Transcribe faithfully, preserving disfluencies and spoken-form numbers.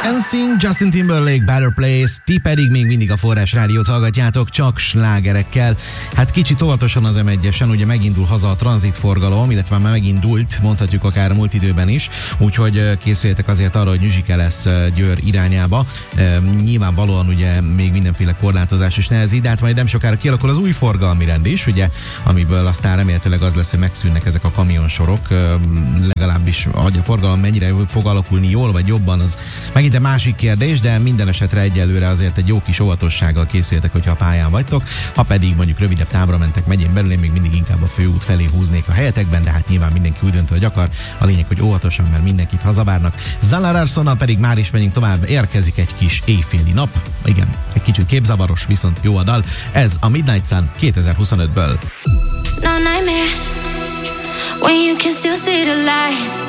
Dancing, Justin Timberlake, Better Place, ti pedig még mindig a Forrás Rádiót hallgatjátok, csak slágerekkel. Hát kicsit óvatosan az em egyesen, ugye megindul haza a tranzitforgalom, illetve már megindult, mondhatjuk akár múlt időben is, úgyhogy készüljetek azért arra, hogy nyüzsike lesz Győr irányába. Nyilvánvalóan ugye még mindenféle korlátozás is nehezít, de hát majd nem sokára kialakul az új forgalmi rend is, ugye, amiből aztán remélhetőleg az lesz, hogy megszűnnek ezek a kamionsorok, legalábbis hogy a forgalom mennyire fog alakulni jól vagy jobban, az megint egy másik kérdés, de minden esetre egyelőre azért egy jó kis óvatossággal készüljetek, hogyha a pályán vagytok. Ha pedig mondjuk rövidebb távra mentek megyén belül, én még mindig inkább a főút felé húznék a helyetekben, de hát nyilván mindenki úgy döntő, hogy akar. A lényeg, hogy óvatosan, mert mindenkit hazavárnak. Zala Larsonnal pedig már is menjünk tovább, érkezik egy kis éjféli nap. Igen, egy kicsit képzavaros, viszont jó a dal. Ez a Midnight Sun kétezer-huszonötből. No nightmares when you can still see the light.